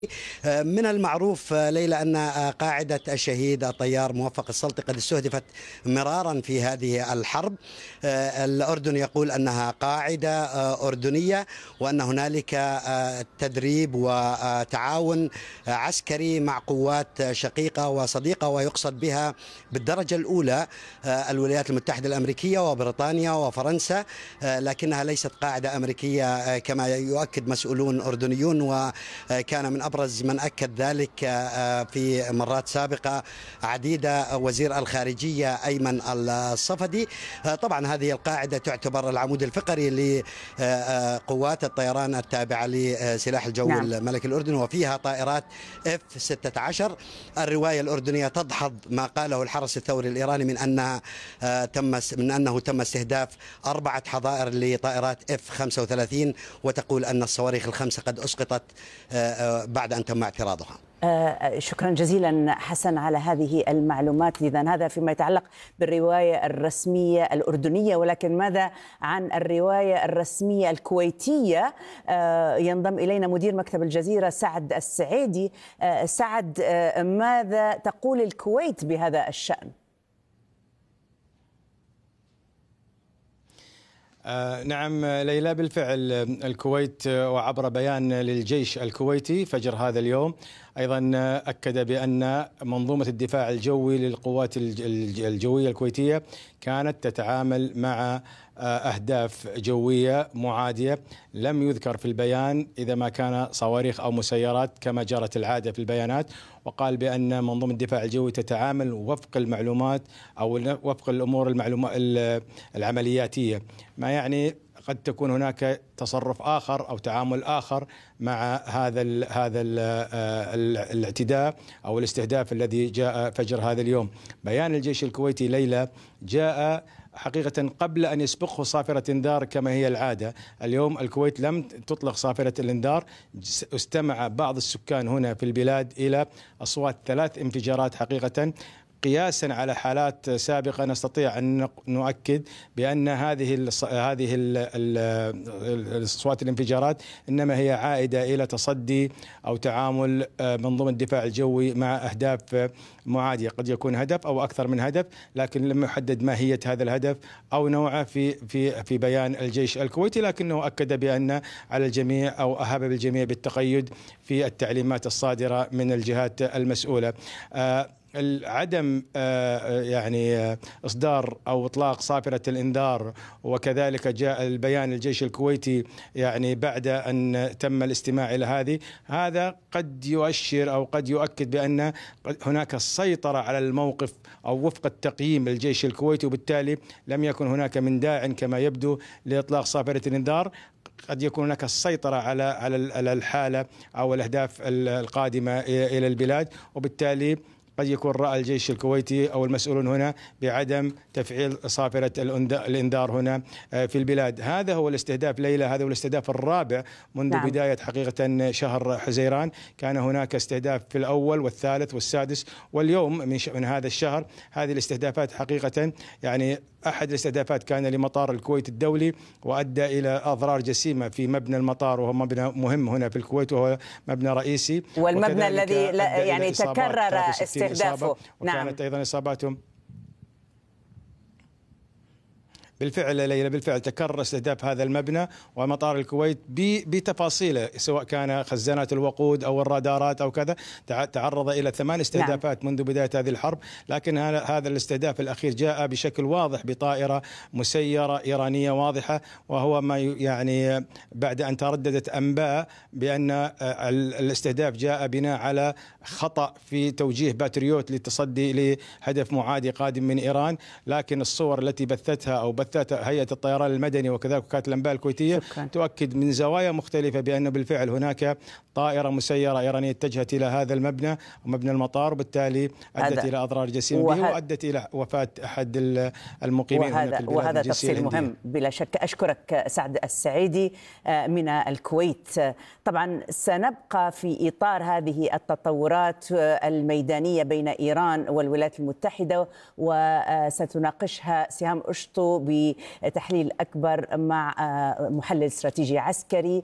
من المعروف ليلى أن قاعدة الشهيد الطيار موفق السلطي قد استهدفت مرارا في هذه الحرب. الأردن يقول أنها قاعدة أردنية وأن هنالك تدريب وتعاون عسكري مع قوات شقيقة وصديقة، ويقصد بها بالدرجة الأولى الولايات المتحدة الأمريكية وبريطانيا وفرنسا، لكنها ليست قاعدة أمريكية كما يؤكد مسؤولون أردنيون، وكان من أبرز من أكد ذلك في مرات سابقة عديدة وزير الخارجية أيمن الصفدي. طبعا هذه القاعدة تعتبر العمود الفقري لقوات الطيران التابعة لسلاح الجو الملكي الأردني، وفيها طائرات F-16. الرواية الأردنية تدحض ما قاله الحرس الثوري الإيراني من أنه تم استهداف 4 حظائر لطائرات F-35، وتقول أن الصواريخ ال5 قد أسقطت بعد أن تم اعتراضها. شكرا جزيلا حسن على هذه المعلومات. إذن هذا فيما يتعلق بالرواية الرسمية الأردنية، ولكن ماذا عن الرواية الرسمية الكويتية؟ ينضم إلينا مدير مكتب الجزيرة سعد السعيدي. سعد، ماذا تقول الكويت بهذا الشأن؟ نعم ليلى، بالفعل الكويت وعبر بيان للجيش الكويتي فجر هذا اليوم أيضا أكد بأن منظومة الدفاع الجوي للقوات الجوية الكويتية كانت تتعامل مع أهداف جوية معادية. لم يذكر في البيان إذا ما كان صواريخ أو مسيرات كما جرت العادة في البيانات، وقال بأن منظومة الدفاع الجوي تتعامل وفق المعلومات أو وفق الأمور العملياتية، ما يعني قد تكون هناك تصرف آخر أو تعامل آخر مع هذا الاعتداء أو الاستهداف الذي جاء فجر هذا اليوم. بيان الجيش الكويتي ليلى جاء حقيقة قبل أن يسبقه صافرة انذار كما هي العادة. اليوم الكويت لم تطلق صافرة الانذار، استمع بعض السكان هنا في البلاد إلى أصوات 3 انفجارات حقيقة. قياسا على حالات سابقة نستطيع أن نؤكد بأن هذه الأصوات الانفجارات إنما هي عائدة إلى تصدي أو تعامل منظومة الدفاع الجوي مع أهداف معادية، قد يكون هدف أو أكثر من هدف، لكن لم يحدد ماهية هذا الهدف أو نوعه في بيان الجيش الكويتي، لكنه أكد بأن على الجميع أو أهاب الجميع بالتقيد في التعليمات الصادرة من الجهات المسؤولة. عدم يعني إصدار أو إطلاق صافرة الإنذار، وكذلك جاء البيان الجيش الكويتي يعني بعد أن تم الاستماع إلى هذا قد يؤشر أو قد يؤكد بأن هناك سيطرة على الموقف أو وفق التقييم الجيش الكويتي، وبالتالي لم يكن هناك من داع كما يبدو لإطلاق صافرة الإنذار. قد يكون هناك السيطرة على الحالة أو الأهداف القادمة إلى البلاد، وبالتالي قد يكون رأى الجيش الكويتي أو المسؤولون هنا بعدم تفعيل صافرة الإنذار هنا في البلاد. هذا هو الاستهداف ليلى، هذا هو الاستهداف الرابع منذ بداية حقيقة شهر حزيران. كان هناك استهداف في الأول والثالث والسادس، واليوم من هذا الشهر. هذه الاستهدافات حقيقة يعني أحد الاستهدافات كان لمطار الكويت الدولي، وأدى إلى أضرار جسيمة في مبنى المطار، وهو مبنى مهم هنا في الكويت وهو مبنى رئيسي، والمبنى الذي يعني تكرر استهدافه. وكانت أيضا إصاباتهم بالفعل ليلى، بالفعل تكرر استهداف هذا المبنى ومطار الكويت بتفاصيله، سواء كان خزانات الوقود أو الرادارات أو كذا. تعرض إلى 8 استهدافات منذ بداية هذه الحرب، لكن هذا الاستهداف الأخير جاء بشكل واضح بطائرة مسيرة إيرانية واضحة، وهو ما يعني بعد أن ترددت أنباء بأن الاستهداف جاء بناء على خطأ في توجيه باتريوت للتصدي لهدف معادي قادم من إيران. لكن الصور التي بثتها أو بثتها هيئة الطيران المدني وكذلك وكالة الأنباء الكويتية تؤكد من زوايا مختلفة بأن بالفعل هناك طائرة مسيرة إيرانية اتجهت إلى هذا المبنى ومبنى المطار، وبالتالي أدت إلى أضرار جسيمة به وأدت إلى وفاة أحد المقيمين هنا في البلاد. وهذا تفصيل مهم بلا شك. أشكرك سعد السعيدي من الكويت. طبعا سنبقى في إطار هذه التطورات الميدانية بين إيران والولايات المتحدة، وستناقشها سهام أشطو لتحليل أكبر مع محلل استراتيجي عسكري،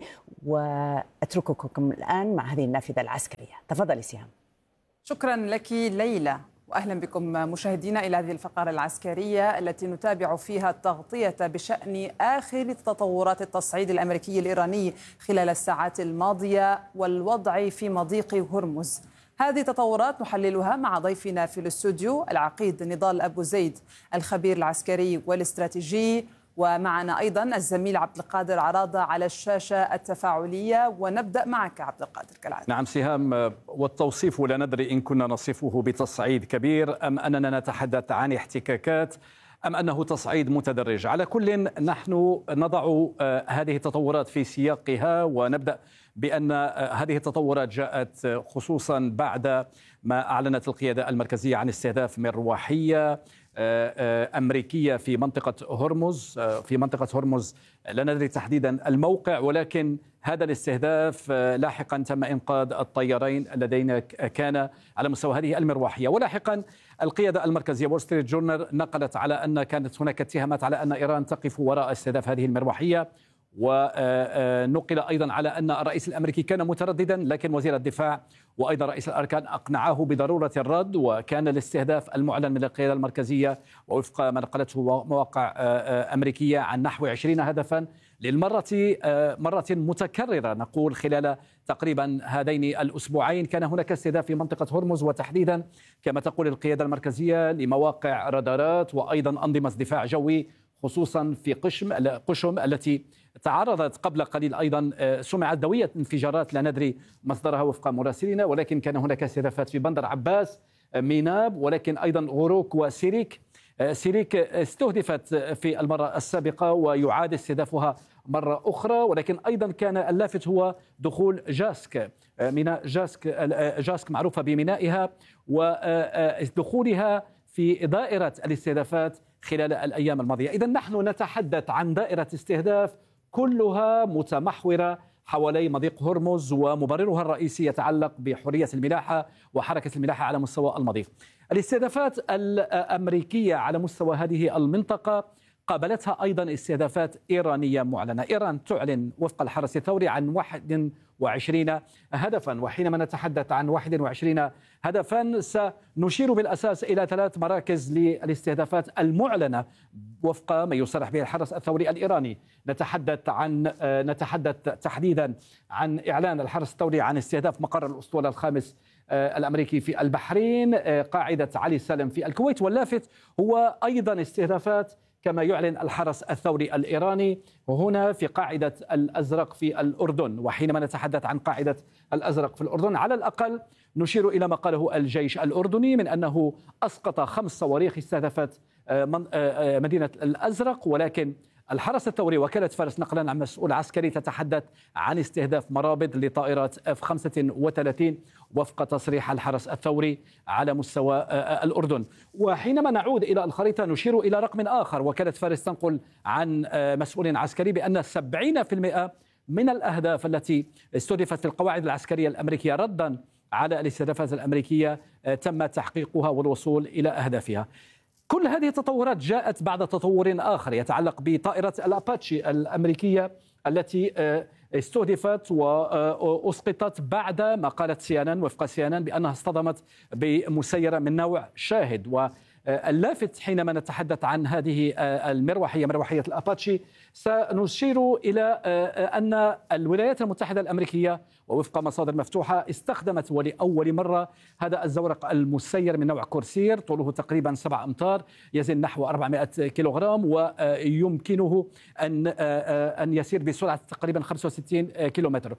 وأترككم الآن مع هذه النافذة العسكرية. تفضلي سهام. شكرا لك ليلى، وأهلا بكم مشاهدينا إلى هذه الفقرة العسكرية التي نتابع فيها التغطية بشأن آخر تطورات التصعيد الأمريكي الإيراني خلال الساعات الماضية والوضع في مضيق هرمز. هذه تطورات نحللها مع ضيفنا في الاستوديو العقيد نضال أبو زيد الخبير العسكري والاستراتيجي، ومعنا أيضا الزميل عبد القادر عراضة على الشاشة التفاعلية. ونبدأ معك عبد القادر كالعادة. نعم سهام، والتوصيف لا ندري إن كنا نصفه بتصعيد كبير أم أننا نتحدث عن احتكاكات أم أنه تصعيد متدرج. على كل نحن نضع هذه التطورات في سياقها، ونبدأ بأن هذه التطورات جاءت خصوصا بعد ما أعلنت القيادة المركزية عن استهداف مروحية أمريكية في منطقة هرمز. لا ندري تحديدا الموقع، ولكن هذا الاستهداف لاحقا تم إنقاذ الطيارين اللذين كان على مستوى هذه المروحية. ولاحقا القيادة المركزية وول ستريت جورنال نقلت على أن كانت هناك اتهامات على أن إيران تقف وراء استهداف هذه المروحية، ونقل أيضا على أن الرئيس الأمريكي كان مترددا، لكن وزير الدفاع وأيضا رئيس الأركان أقنعاه بضرورة الرد، وكان الاستهداف المعلن من القيادة المركزية ووفق ما نقلته مواقع أمريكية عن نحو 20 هدفا للمرة مرة متكررة. نقول خلال تقريبا هذين الأسبوعين كان هناك استهداف في منطقة هرمز، وتحديدا كما تقول القيادة المركزية لمواقع رادارات وأيضا أنظمة دفاع جوي، خصوصا في قشم التي تعرضت قبل قليل أيضا، سمعت دوية انفجارات لا ندري مصدرها وفق مراسلين، ولكن كان هناك استهدافات في بندر عباس، ميناب، ولكن أيضا غروك وسيريك. سيريك استهدفت في المرة السابقة ويعاد استهدافها مرة أخرى، ولكن أيضا كان اللافت هو دخول جاسك، ميناء جاسك معروفة بمينائها ودخولها في دائرة الاستهدافات خلال الأيام الماضية. إذن نحن نتحدث عن دائرة استهداف كلها متمحورة حوالي مضيق هرمز، ومبررها الرئيسي يتعلق بحرية الملاحة وحركة الملاحة على مستوى المضيق. الاستهدافات الأمريكية على مستوى هذه المنطقة قابلتها أيضا استهدافات إيرانية معلنة. إيران تعلن وفق الحرس الثوري عن 21 هدفا، وحينما نتحدث عن 21 هدفا سنشير بالأساس إلى 3 مراكز للاستهدافات المعلنة وفق ما يصرح به الحرس الثوري الإيراني. نتحدث تحديدا عن إعلان الحرس الثوري عن استهداف مقر الأسطول الخامس الأمريكي في البحرين، قاعدة علي سالم في الكويت، واللافت هو أيضا استهدافات كما يعلن الحرس الثوري الإيراني هنا في قاعدة الأزرق في الأردن. وحينما نتحدث عن قاعدة الأزرق في الأردن على الأقل نشير إلى ما قاله الجيش الأردني من أنه أسقط 5 صواريخ استهدفت مدينة الأزرق، ولكن الحرس الثوري وكالة فارس نقلا عن مسؤول عسكري تتحدث عن استهداف مرابط لطائرات F-35 وفق تصريح الحرس الثوري على مستوى الأردن. وحينما نعود إلى الخريطة نشير إلى رقم آخر. وكالة فارس تنقل عن مسؤول عسكري بأن 70% من الأهداف التي استهدفت في القواعد العسكرية الأمريكية ردا على الاستهدافات الأمريكية تم تحقيقها والوصول إلى أهدافها. كل هذه التطورات جاءت بعد تطور آخر يتعلق بطائرة الأباتشي الأمريكية التي استهدفت وأسقطت بعد ما قالت CNN وفق CNN بأنها اصطدمت بمسيرة من نوع شاهد. واللافت حينما نتحدث عن هذه مروحية الأباتشي سنشير إلى أن الولايات المتحدة الأمركية ووفق مصادر مفتوحة استخدمت ولأول مرة هذا الزورق المسير من نوع كورسير، طوله تقريبا 7 أمتار، يزن نحو 400 كيلوغرام، ويمكنه أن يسير بسرعة تقريبا 65 كيلومتر.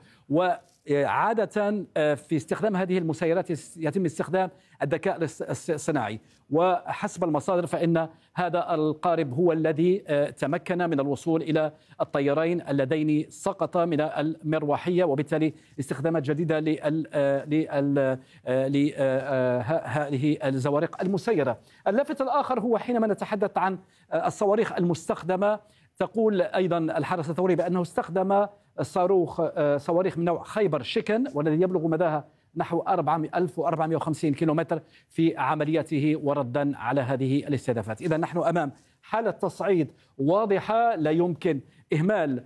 وعادة في استخدام هذه المسيرات يتم استخدام الذكاء الصناعي، وحسب المصادر فإن هذا القارب هو الذي تمكن من الوصول إلى الطيارين اللذين سقطا من المروحية، وبالتالي استخدامات جديدة لهذه الزوارق المسيرة. اللافت الآخر هو حينما نتحدث عن الصواريخ المستخدمة، تقول أيضا الحرس الثوري بأنه استخدم صواريخ من نوع خيبر شيكن، والذي يبلغ مداها نحو 1450 كيلومتر في عملياته وردا على هذه الاستهدافات. إذا نحن أمام حالة تصعيد واضحة، لا يمكن إهمال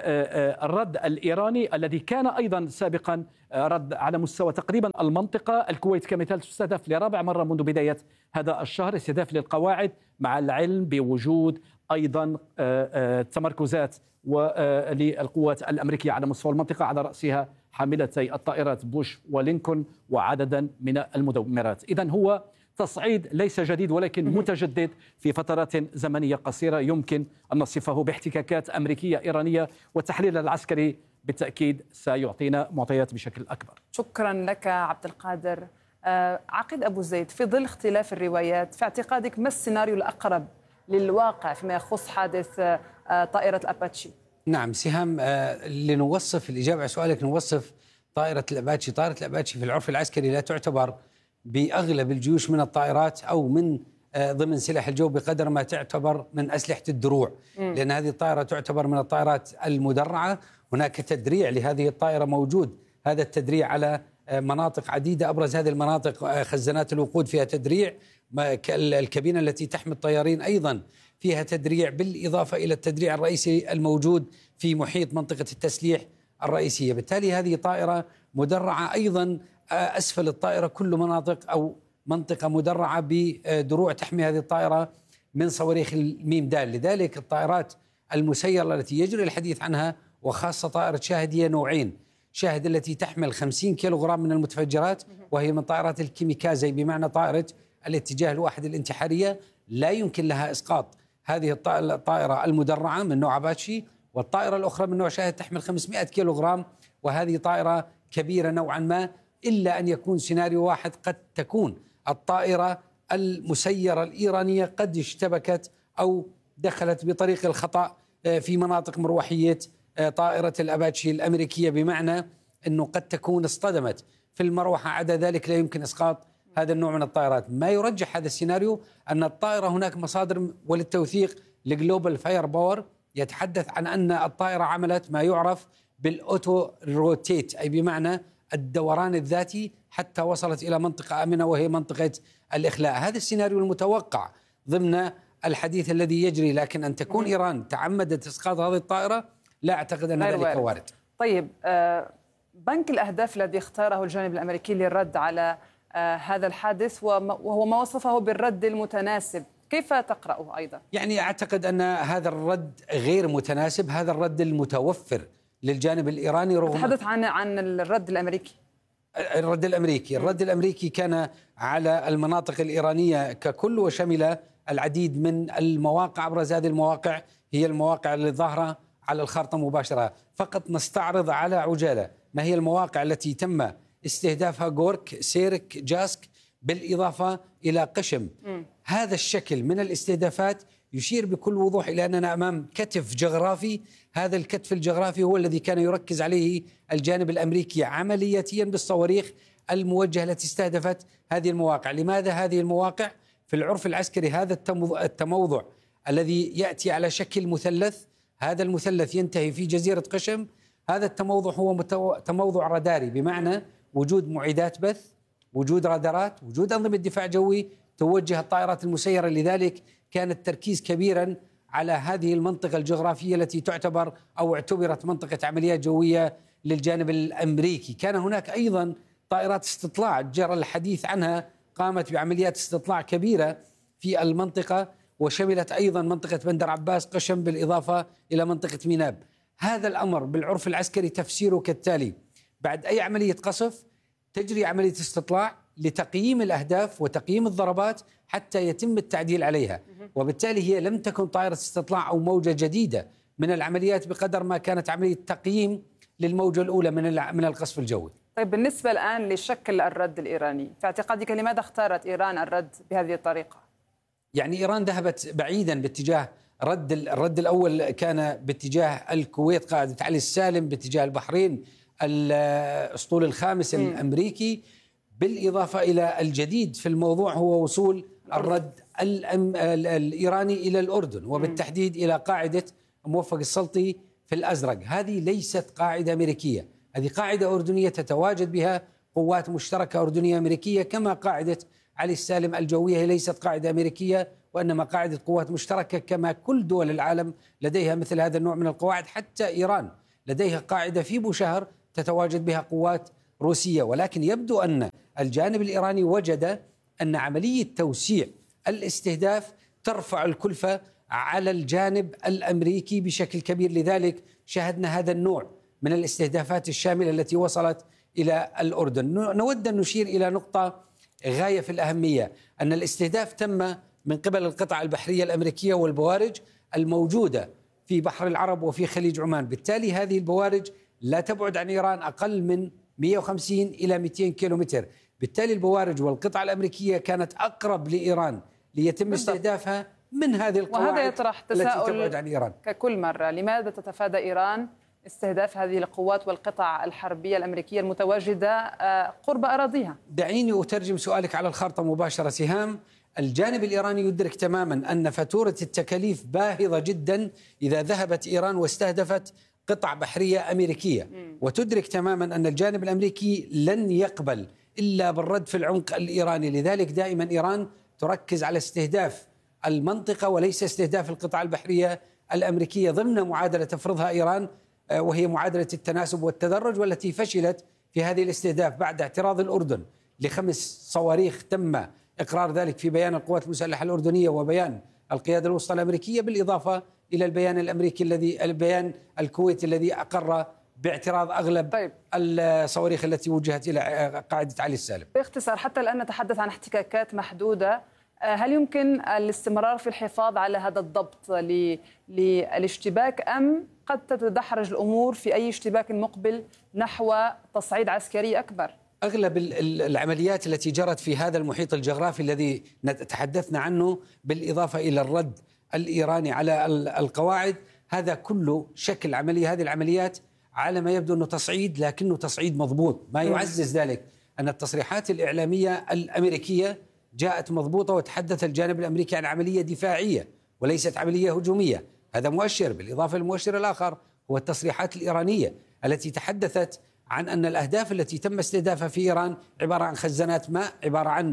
الرد الإيراني الذي كان أيضا سابقا رد على مستوى تقريبا المنطقة. الكويت كمثال تستهدف لرابع مرة منذ بداية هذا الشهر، استهداف للقواعد، مع العلم بوجود أيضا تمركزات للقوات الأمريكية على مستوى المنطقة، على رأسها حاملتي الطائرات بوش ولينكولن وعددا من المدمرات. إذن هو تصعيد ليس جديد ولكن متجدد في فترات زمنية قصيرة، يمكن أن نصفه باحتكاكات أمريكية إيرانية، والتحليل العسكري بالتأكيد سيعطينا معطيات بشكل أكبر. شكرا لك عبد القادر. عقيد أبو زيد، في ظل اختلاف الروايات، في اعتقادك ما السيناريو الأقرب للواقع فيما يخص حادث طائرة الأباتشي؟ نعم سهام، لنوصف الإجابة على سؤالك نوصف طائرة الأباتشي. طائرة الأباتشي في العرف العسكري لا تعتبر بأغلب الجيوش من الطائرات أو من ضمن سلاح الجو بقدر ما تعتبر من أسلحة الدروع، لأن هذه الطائرة تعتبر من الطائرات المدرعة. هناك تدريع لهذه الطائرة موجود، هذا التدريع على مناطق عديدة، أبرز هذه المناطق خزانات الوقود فيها تدريع، الكابينة التي تحمل الطيارين أيضا فيها تدريع، بالإضافة إلى التدريع الرئيسي الموجود في محيط منطقة التسليح الرئيسية. بالتالي هذه طائرة مدرعة. أيضا أسفل الطائرة كل مناطق أو منطقة مدرعة بدروع تحمي هذه الطائرة من صواريخ الميم دال. لذلك الطائرات المسيرة التي يجري الحديث عنها وخاصة طائرة شاهد هي نوعين: شاهد التي تحمل 50 كيلوغرام من المتفجرات، وهي من طائرات الكيميكازي، بمعنى طائرة الاتجاه الواحد الانتحارية، لا يمكن لها إسقاط هذه الطائرة المدرعة من نوع أباتشي. والطائرة الأخرى من نوع شاهد تحمل 500 كيلوغرام، وهذه طائرة كبيرة نوعا ما، إلا أن يكون سيناريو واحد: قد تكون الطائرة المسيرة الإيرانية قد اشتبكت أو دخلت بطريق الخطأ في مناطق مروحية طائرة الأباتشي الأمريكية، بمعنى أنه قد تكون اصطدمت في المروحة، عدا ذلك لا يمكن إسقاط هذا النوع من الطائرات. ما يرجح هذا السيناريو أن الطائرة هناك مصادر وللتوثيق لجلوبال فاير باور يتحدث عن أن الطائرة عملت ما يعرف بالأوتو روتيت، أي بمعنى الدوران الذاتي، حتى وصلت إلى منطقة آمنة وهي منطقة الإخلاء. هذا السيناريو المتوقع ضمن الحديث الذي يجري، لكن أن تكون إيران تعمدت إسقاط هذه الطائرة لا أعتقد أن ذلك وارد. طيب، بنك الأهداف الذي اختاره الجانب الأمريكي للرد على هذا الحادث، وهو ما وصفه بالرد المتناسب، كيف تقرأه أيضا؟ يعني أعتقد أن هذا الرد غير متناسب، هذا الرد المتوفر للجانب الإيراني. رغم تحدث عن الرد الأمريكي. الرد الأمريكي كان على المناطق الإيرانية ككل، وشمل العديد من المواقع. أبرز هذه المواقع هي المواقع اللي ظاهرة على الخارطة مباشرة. فقط نستعرض على عجالة ما هي المواقع التي تم استهدافها: غورك، سيرك، جاسك، بالإضافة إلى قشم. هذا الشكل من الاستهدافات يشير بكل وضوح إلى أننا أمام كتف جغرافي. هذا الكتف الجغرافي هو الذي كان يركز عليه الجانب الأمريكي عملياتيا بالصواريخ الموجهة التي استهدفت هذه المواقع. لماذا هذه المواقع؟ في العرف العسكري هذا التموضع الذي يأتي على شكل مثلث، هذا المثلث ينتهي في جزيرة قشم. هذا التموضع هو تموضع راداري، بمعنى وجود معدات بث، وجود رادارات، وجود أنظمة دفاع جوي توجه الطائرات المسيرة. لذلك كان التركيز كبيرا على هذه المنطقة الجغرافية التي تعتبر أو اعتبرت منطقة عمليات جوية للجانب الأمريكي. كان هناك أيضا طائرات استطلاع جرى الحديث عنها، قامت بعمليات استطلاع كبيرة في المنطقة، وشملت أيضا منطقة بندر عباس، قشم، بالإضافة إلى منطقة ميناب. هذا الأمر بالعرف العسكري تفسيره كالتالي: بعد أي عملية قصف تجري عملية استطلاع لتقييم الأهداف وتقييم الضربات حتى يتم التعديل عليها، وبالتالي هي لم تكن طائرة استطلاع أو موجة جديدة من العمليات بقدر ما كانت عملية تقييم للموجة الأولى من القصف الجوي. طيب، بالنسبة الآن لشكل الرد الإيراني، في اعتقادك لماذا اختارت إيران الرد بهذه الطريقة؟ يعني إيران ذهبت بعيدا باتجاه الرد الأول كان باتجاه الكويت قاعدة علي السالم، باتجاه البحرين الأسطول الخامس الأمريكي، بالإضافة إلى الجديد في الموضوع هو وصول الرد الإيراني إلى الأردن، وبالتحديد إلى قاعدة موفق السلطي في الأزرق. هذه ليست قاعدة أمريكية، هذه قاعدة أردنية تتواجد بها قوات مشتركة أردنية أمريكية، كما قاعدة علي السالم الجوية هي ليست قاعدة أمريكية وإنما قاعدة قوات مشتركة، كما كل دول العالم لديها مثل هذا النوع من القواعد. حتى إيران لديها قاعدة في بوشهر تتواجد بها قوات روسية. ولكن يبدو أن الجانب الإيراني وجد أن عملية توسيع الاستهداف ترفع الكلفة على الجانب الأمريكي بشكل كبير، لذلك شاهدنا هذا النوع من الاستهدافات الشاملة التي وصلت إلى الأردن. نود أن نشير إلى نقطة غاية في الأهمية، أن الاستهداف تم من قبل القطع البحرية الأمريكية والبوارج الموجودة في بحر العرب وفي خليج عمان. بالتالي هذه البوارج لا تبعد عن إيران أقل من 150 إلى 200 كيلومتر. بالتالي البوارج والقطع الأمريكية كانت أقرب لإيران ليتم استهدافها من هذه القواعد. وهذا يطرح التي تساؤل تبعد عن إيران ككل مرة، لماذا تتفادى إيران استهداف هذه القوات والقطع الحربية الأمريكية المتواجدة قرب أراضيها؟ دعيني أترجم سؤالك على الخارطة مباشرة. سهام، الجانب الإيراني يدرك تماما أن فاتورة التكاليف باهظة جدا إذا ذهبت إيران واستهدفت قطع بحرية أمريكية، وتدرك تماما أن الجانب الأمريكي لن يقبل إلا بالرد في العمق الإيراني. لذلك دائما إيران تركز على استهداف المنطقة وليس استهداف القطع البحرية الأمريكية ضمن معادلة تفرضها إيران، وهي معادلة التناسب والتدرج، والتي فشلت في هذه الاستهداف بعد اعتراض الأردن ل5 صواريخ تم إقرار ذلك في بيان القوات المسلحة الأردنية وبيان القيادة الوسطى الأمريكية، بالإضافة إلى البيان الأمريكي البيان الكويتي الذي أقر باعتراض أغلب الصواريخ التي وجهت إلى قاعدة علي السالم. باختصار، حتى الآن نتحدث عن احتكاكات محدودة، هل يمكن الاستمرار في الحفاظ على هذا الضبط للاشتباك، أم قد تتدحرج الأمور في أي اشتباك مقبل نحو تصعيد عسكري أكبر؟ أغلب العمليات التي جرت في هذا المحيط الجغرافي الذي تحدثنا عنه، بالإضافة إلى الرد الإيراني على القواعد، هذا كله شكل عملية. هذه العمليات على ما يبدو أنه تصعيد، لكنه تصعيد مضبوط. ما يعزز ذلك أن التصريحات الإعلامية الأمريكية جاءت مضبوطة، وتحدث الجانب الأمريكي عن عملية دفاعية وليست عملية هجومية. هذا مؤشر. بالإضافة للمؤشر الآخر هو التصريحات الإيرانية التي تحدثت عن أن الأهداف التي تم استهدافها في إيران عبارة عن خزانات ماء، عبارة عن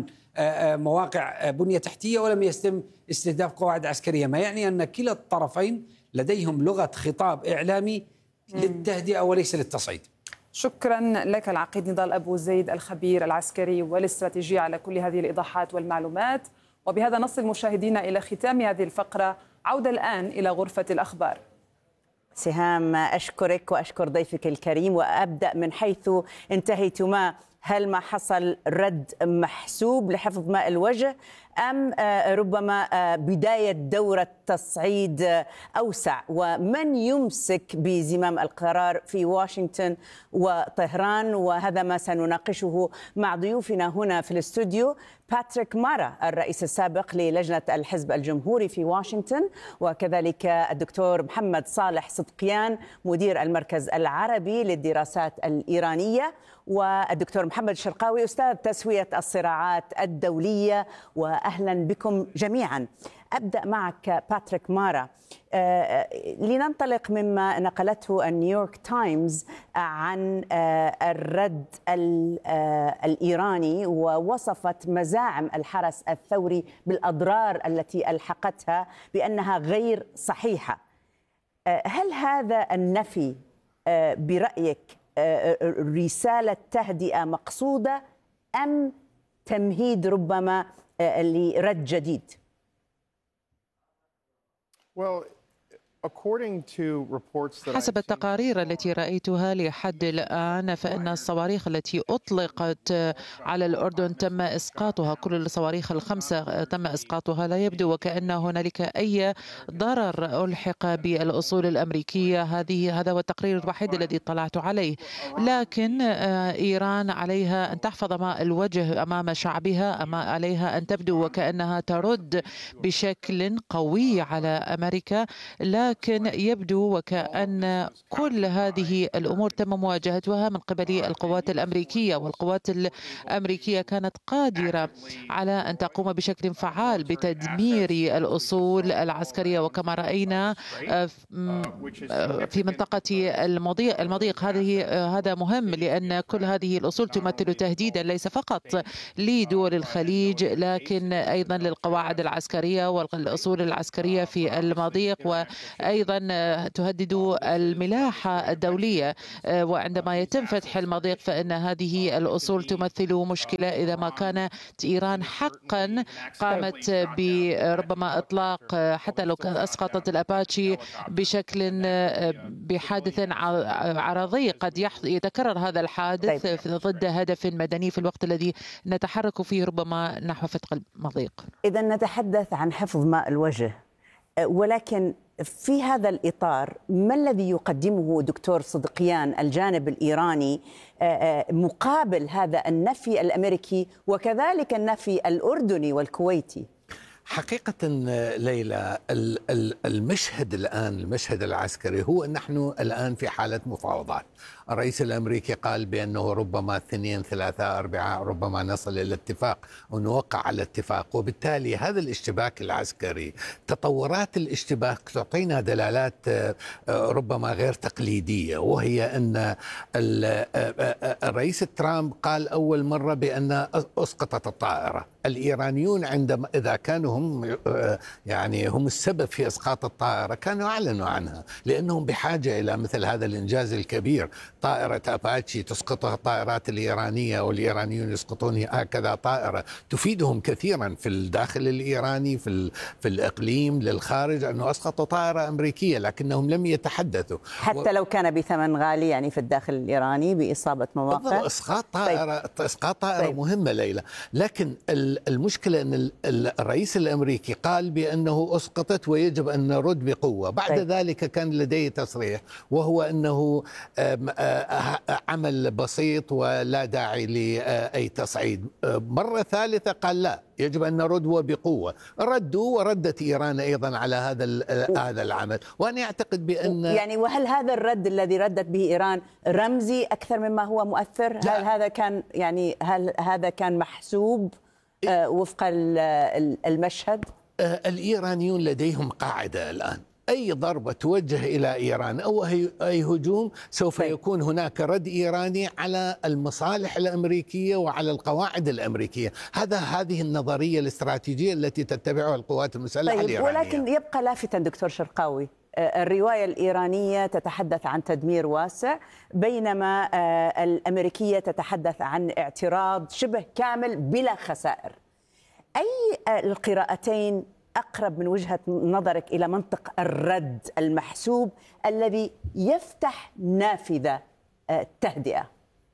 مواقع بنية تحتية، ولم يتم استهداف قواعد عسكرية. ما يعني أن كلا الطرفين لديهم لغة خطاب إعلامي للتهدئة وليس للتصعيد. شكرا لك العقيد نضال أبو زيد، الخبير العسكري والاستراتيجي، على كل هذه الإيضاحات والمعلومات. وبهذا نصل مشاهدينا إلى ختام هذه الفقرة. عودة الآن إلى غرفة الأخبار. سهام، أشكرك وأشكر ضيفك الكريم، وأبدأ من حيث انتهيتما. هل ما حصل رد محسوب لحفظ ماء الوجه، أم ربما بداية دورة تصعيد أوسع؟ ومن يمسك بزمام القرار في واشنطن وطهران؟ وهذا ما سنناقشه مع ضيوفنا هنا في الاستوديو: باتريك مارا، الرئيس السابق للجنة الحزب الجمهوري في واشنطن، وكذلك الدكتور محمد صالح صدقيان، مدير المركز العربي للدراسات الإيرانية، والدكتور محمد شرقاوي، أستاذ تسوية الصراعات الدولية. وأهلا بكم جميعا. أبدأ معك باتريك مارا، لننطلق مما نقلته النيويورك تايمز عن الرد الإيراني، ووصفت مزاعم الحرس الثوري بالأضرار التي ألحقتها بأنها غير صحيحة. هل هذا النفي برأيك رسالة تهدئة مقصودة، أم تمهيد ربما لرد جديد؟ حسب التقارير التي رأيتها لحد الآن، فإن الصواريخ التي أطلقت على الأردن تم إسقاطها، كل الصواريخ ال5 تم إسقاطها. لا يبدو وكأن هنالك أي ضرر ألحق بالأصول الأمريكية. هذا هو التقرير الوحيد الذي اطلعت عليه. لكن إيران عليها أن تحفظ ماء الوجه أمام شعبها، عليها أن تبدو وكأنها ترد بشكل قوي على أمريكا، لكن ولكن يبدو وكأن كل هذه الأمور تم مواجهتها من قبل القوات الأمريكية، والقوات الأمريكية كانت قادرة على أن تقوم بشكل فعال بتدمير الأصول العسكرية. وكما رأينا في منطقة المضيق هذا مهم، لأن كل هذه الأصول تمثل تهديدا ليس فقط لدول الخليج لكن أيضا للقواعد العسكرية والأصول العسكرية في المضيق، وأيضا تهدد الملاحة الدولية. وعندما يتم فتح المضيق فإن هذه الأصول تمثل مشكلة إذا ما كانت إيران حقا قامت بربما إطلاق، حتى لو كانت أسقطت الأباتشي بشكل بحادث عرضي، قد يتكرر هذا الحادث ضد هدف مدني في الوقت الذي نتحرك فيه ربما نحو فتح المضيق. إذا نتحدث عن حفظ ماء الوجه، ولكن في هذا الإطار ما الذي يقدمه دكتور صدقيان الجانب الإيراني مقابل هذا النفي الأمريكي وكذلك النفي الأردني والكويتي؟ حقيقة ليلى، المشهد الآن، المشهد العسكري هو أن نحن الآن في حالة مفاوضات. الرئيس الأمريكي قال بأنه ربما 2 3 4 ربما نصل إلى اتفاق أو نوقع على اتفاق، وبالتالي هذا الاشتباك العسكري، تطورات الاشتباك تعطينا دلالات ربما غير تقليدية، وهي أن الرئيس ترامب قال أول مرة بأن أسقطت الطائرة. الإيرانيون عندما إذا كانوا هم يعني هم السبب في إسقاط الطائرة كانوا أعلنوا عنها، لأنهم بحاجة إلى مثل هذا الإنجاز الكبير. طائرة أباتشي تسقطها الطائرات الإيرانية والإيرانيون يسقطون هكذا طائرة تفيدهم كثيرا في الداخل الإيراني، في الإقليم، للخارج، أنه أسقطوا طائرة أمريكية، لكنهم لم يتحدثوا حتى لو كان بثمن غالي، يعني في الداخل الإيراني بإصابة مواقع. إسقاط طائرة مهمة ليلى. لكن المشكلة أن الرئيس الأمريكي قال بأنه أسقطت ويجب أن نرد بقوة. بعد ذلك كان لديه تصريح وهو أنه عمل بسيط ولا داعي لأي تصعيد. مرة ثالثة قال لا، يجب أن نرد وبقوة. ردوا وردت إيران أيضا على هذا العمل. وأنا أعتقد بأن يعني وهل هذا الرد الذي ردت به إيران رمزي أكثر مما هو مؤثر؟ هل هذا كان محسوب وفق المشهد؟ الإيرانيون لديهم قاعدة الآن، أي ضربة توجه إلى إيران أو أي هجوم سوف يكون هناك رد إيراني على المصالح الأمريكية وعلى القواعد الأمريكية. هذه النظرية الاستراتيجية التي تتبعها القوات المسلحة الإيرانية. ولكن يبقى لافتا دكتور شرقاوي، الرواية الإيرانية تتحدث عن تدمير واسع، بينما الأمريكية تتحدث عن اعتراض شبه كامل بلا خسائر. أي القراءتين أقرب من وجهة نظرك إلى منطق الرد المحسوب الذي يفتح نافذة التهدئة؟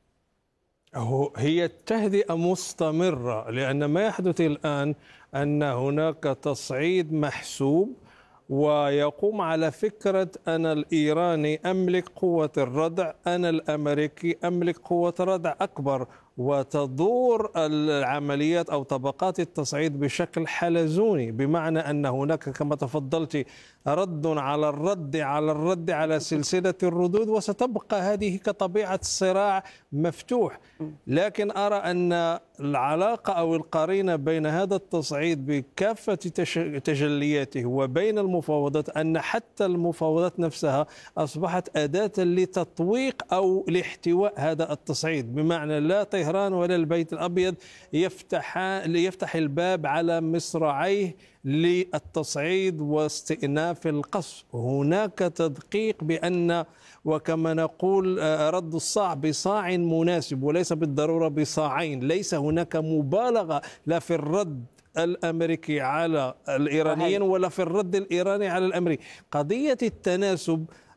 هي التهدئة مستمرة، لأن ما يحدث الآن أن هناك تصعيد محسوب ويقوم على فكرة أنا الإيراني أملك قوة الردع، أنا الأمريكي أملك قوة ردع أكبر، وتدور العمليات أو طبقات التصعيد بشكل حلزوني، بمعنى أن هناك كما تفضلت رد على الرد على الرد على سلسلة الردود، وستبقى هذه كطبيعة الصراع مفتوح. لكن أرى أن العلاقة أو القرينة بين هذا التصعيد بكافة تجلياته وبين المفاوضات أن حتى المفاوضات نفسها أصبحت أداة لتطويق أو لاحتواء هذا التصعيد، بمعنى لا طهران ولا البيت الأبيض يفتح الباب على مصراعيه للتصعيد واستئناف القصف. هناك تدقيق بأن وكما نقول رد الصاع بصاع مناسب وليس بالضرورة بصاعين. ليس هناك مبالغة لا في الرد الأمريكي على الإيرانيين ولا في الرد الإيراني على الأمريكي. قضية التناسب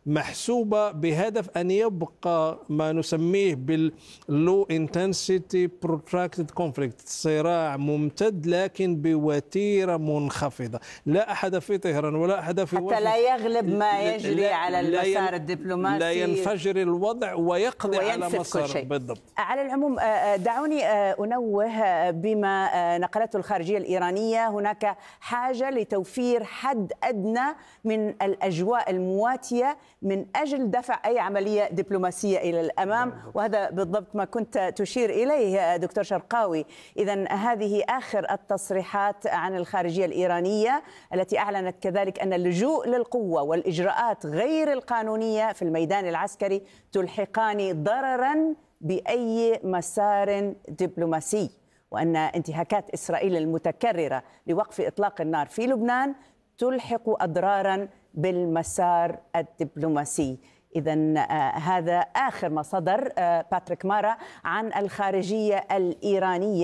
محسوبة بهدف أن يبقى ما نسميه باللو انتنسيتي بروتراكتد كونفليكت، صراع ممتد لكن بوتيرة منخفضة، لا أحد في طهران ولا أحد في حتى لا يغلب ما يجري على المسار الدبلوماسي، لا ينفجر الوضع ويقضي على مسار. بالضبط. على العموم دعوني أنوه بما نقلته الخارجية الإيرانية، هناك حاجة لتوفير حد أدنى من الأجواء المواتية من أجل دفع أي عملية دبلوماسية إلى الأمام، وهذا بالضبط ما كنت تشير إليه دكتور شرقاوي. إذن هذه آخر التصريحات عن الخارجية الإيرانية التي أعلنت كذلك أن اللجوء للقوة والإجراءات غير القانونية في الميدان العسكري تلحقان ضررا بأي مسار دبلوماسي، وأن انتهاكات إسرائيل المتكررة لوقف إطلاق النار في لبنان تلحق أضرارا بالمسار الدبلوماسي. إذن هذا آخر ما صدر باتريك مارا عن الخارجية الإيرانية.